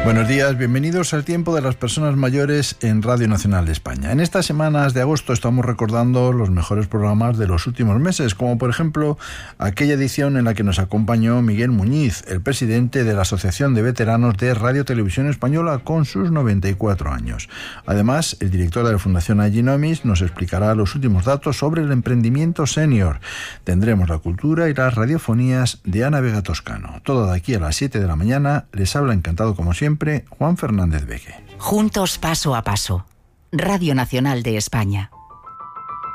Buenos días, bienvenidos al Tiempo de las Personas Mayores en Radio Nacional de España. En estas semanas de agosto estamos recordando los mejores programas de los últimos meses, como por ejemplo aquella edición en la que nos acompañó Miguel Muñiz, el presidente de la Asociación de Veteranos de Radio Televisión Española, con sus 94 años. Además, el director de la Fundación Aginomis nos explicará los últimos datos sobre el emprendimiento senior. Tendremos la cultura y las radiofonías de Ana Vega Toscano. Todo de aquí a las 7 de la mañana. Les habla encantado como siempre Juan Fernández Beque. Juntos paso a paso. Radio Nacional de España.